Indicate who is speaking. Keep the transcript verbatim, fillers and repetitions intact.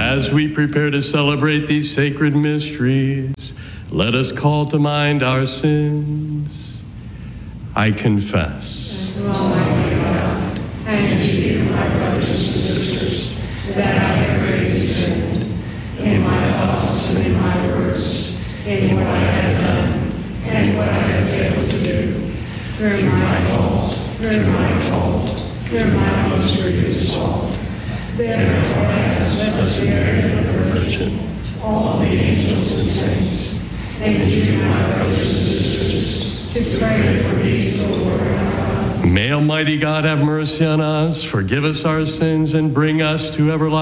Speaker 1: As we prepare to celebrate these sacred mysteries, let us call to mind our sins. I confess.
Speaker 2: As Almighty God, and to you, my brothers and sisters, that I have greatly sinned in my thoughts and in my words, in what I have done and what I have failed to do, through my fault, through my fault, through my most grievous fault. Therefore, I ask Blessed Mary, the Virgin, all the angels and saints, and you, my brothers and sisters, to pray for me to the Lord our God.
Speaker 1: May Almighty God have mercy on us, forgive us our sins, and bring us to everlasting